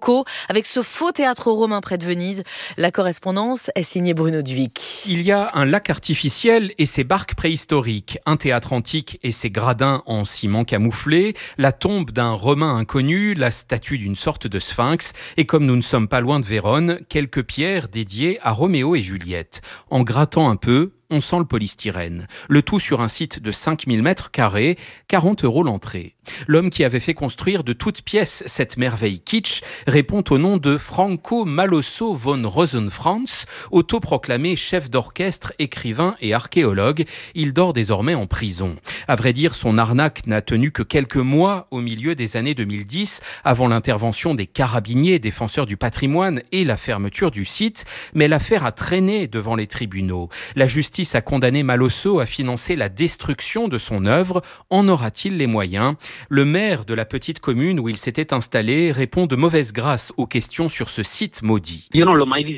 locaux avec ce faux théâtre romain près de Venise. La correspondance est signée Bruno Duvic. Il y a un lac artificiel et ses barques préhistoriques, un théâtre antique et ses gradins en ciment camouflé, la tombe d'un Romain inconnu, la statue d'une sorte de sphinx et, comme nous ne sommes pas loin de Vérone, quelques pierres dédiées à Roméo et Juliette. En grattant un peu, on sent le polystyrène. Le tout sur un site de 5000 mètres carrés, 40 € l'entrée. L'homme qui avait fait construire de toutes pièces cette merveille kitsch répond au nom de Franco Malosso von Rosenfranz, autoproclamé chef d'orchestre, écrivain et archéologue. Il dort désormais en prison. À vrai dire, son arnaque n'a tenu que quelques mois au milieu des années 2010, avant l'intervention des carabiniers, défenseurs du patrimoine et la fermeture du site. Mais l'affaire a traîné devant les tribunaux. La justice a condamné Malosso à financer la destruction de son œuvre. En aura-t-il les moyens ? Le maire de la petite commune où il s'était installé répond de mauvaise grâce aux questions sur ce site maudit. Je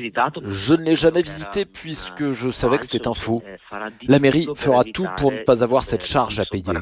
ne l'ai jamais visité puisque je savais que c'était un faux. La mairie fera tout pour ne pas avoir cette charge à payer.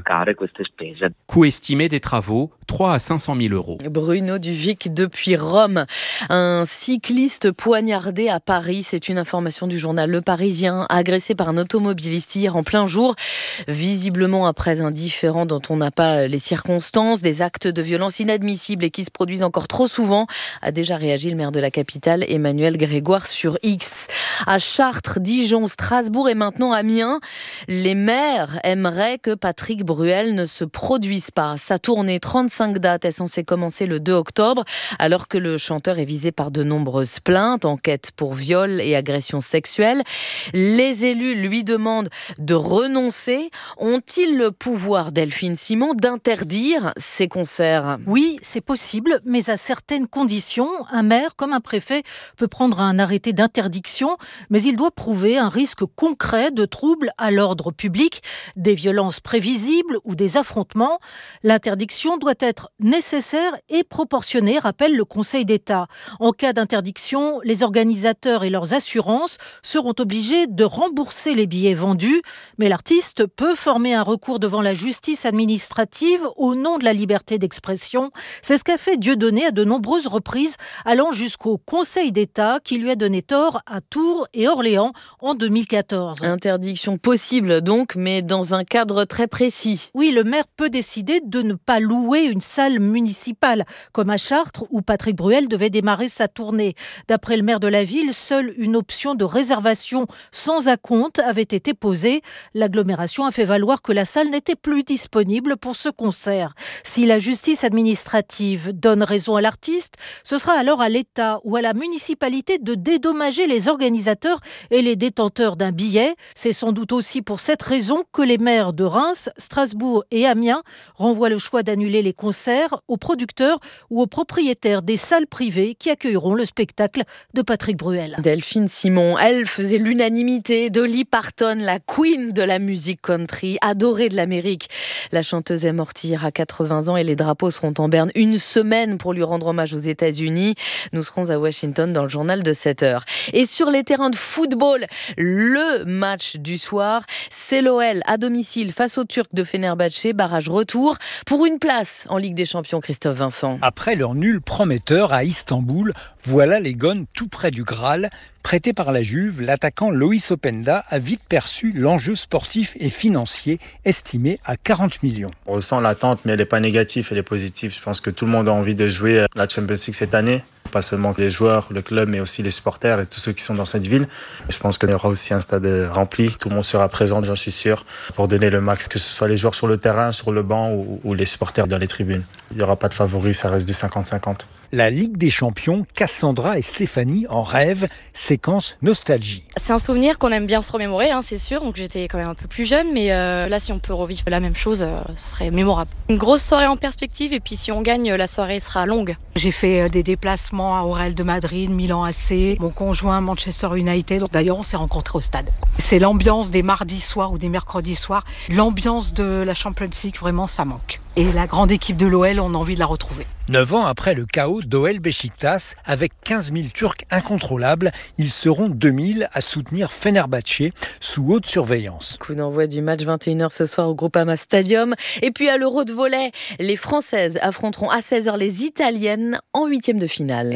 Coût estimé des travaux, 3 à 500 000 €. Bruno Duvic depuis Rome. Un cycliste poignardé à Paris, c'est une information du journal Le Parisien, agressé par un automobiliste hier en plein jour, visiblement après un différend dont on n'a pas les circonstances, des actes de violence inadmissibles et qui se produisent encore trop souvent, a déjà réagi le maire de la capitale, Emmanuel Grégoire, sur X. À Chartres, Dijon, Strasbourg et maintenant Amiens, les maires aimeraient que Patrick Bruel ne se produise pas. Sa tournée 35 dates est censée commencer le 2 octobre, alors que le chanteur est visé par de nombreuses plaintes, enquêtes pour viol et agressions sexuelles. Les élus lui demandent de renoncer. Ont-ils le pouvoir, Delphine Simon, d'interdire ces concerts ? Oui, c'est possible, mais à certaines conditions. Un maire, comme un préfet, peut prendre un arrêté d'interdiction, mais il doit prouver un risque concret de troubles à l'ordre public, des violences prévisibles ou des affrontements. L'interdiction doit être nécessaire et proportionnée, rappelle le Conseil d'État. En cas d'interdiction, les organisateurs et leurs assurances seront obligés de rembourser les billets vendus, mais l'artiste peut former un recours devant la justice administrative au nom de la liberté d'expression. C'est ce qu'a fait Dieudonné à de nombreuses reprises, allant jusqu'au Conseil d'État qui lui a donné tort à Tours et Orléans en 2014. Interdiction possible donc, mais dans un cadre très précis. Oui, le maire peut décider de ne pas louer une salle municipale, comme à Chartres où Patrick Bruel devait démarrer sa tournée. D'après le maire de la ville, seule une option de réservation sans acompte avait été posée. L'agglomération a fait valoir que la salle n'était plus disponible pour ce concert. Si la justice administrative donne raison à l'artiste, ce sera alors à l'État ou à la municipalité de dédommager les organisateurs et les détenteurs d'un billet. C'est sans doute aussi pour cette raison que les maires de Reims, Strasbourg et Amiens renvoient le choix d'annuler les concerts aux producteurs ou aux propriétaires des salles privées qui accueilleront le spectacle de Patrick Bruel. Delphine Simon, elle faisait l'unanimité. Dolly Parton, la queen de la musique country, adorée de l'Amérique. La chanteuse est morte hier à 80 ans et les drapeaux seront en berne une semaine pour lui rendre hommage aux États-Unis. Nous serons à Washington dans le journal de 7h. Et sur les terrains de football, le match du soir, c'est l'OL à domicile face aux Turcs de Fenerbahçe, barrage retour pour une place en Ligue des Champions, Christophe Vincent. Après leur nul prometteur à Istanbul, voilà les Gones tout près du Graal. Prêté par la Juve, l'attaquant Loïs Openda a vite perçu l'enjeu sportif et financier estimé à 40 millions. On ressent l'attente, mais elle n'est pas négative, elle est positive. Je pense que tout le monde a envie de jouer la Champions League cette année. Pas seulement les joueurs, le club, mais aussi les supporters et tous ceux qui sont dans cette ville. Je pense qu'il y aura aussi un stade rempli. Tout le monde sera présent, j'en suis sûr, pour donner le max, que ce soit les joueurs sur le terrain, sur le banc ou les supporters dans les tribunes. Il n'y aura pas de favoris, ça reste du 50-50. La Ligue des Champions, Cassandra et Stéphanie en rêvent, séquence nostalgie. C'est un souvenir qu'on aime bien se remémorer, c'est sûr. Donc j'étais quand même un peu plus jeune, mais là, si on peut revivre la même chose, ce serait mémorable. Une grosse soirée en perspective, et puis si on gagne, la soirée sera longue. J'ai fait des déplacements à Real de Madrid, Milan AC, mon conjoint Manchester United. D'ailleurs, on s'est rencontrés au stade. C'est l'ambiance des mardis soirs ou des mercredis soirs. L'ambiance de la Champions League, vraiment, ça manque. Et la grande équipe de l'OL, on a envie de la retrouver. 9 ans après le chaos d'OL Beşiktaş, avec 15 000 Turcs incontrôlables, ils seront 2000 à soutenir Fenerbahçe sous haute surveillance. Coup d'envoi du match 21h ce soir au Groupama Stadium. Et puis à l'Euro de volley, les Françaises affronteront à 16h les Italiennes en 8e de finale.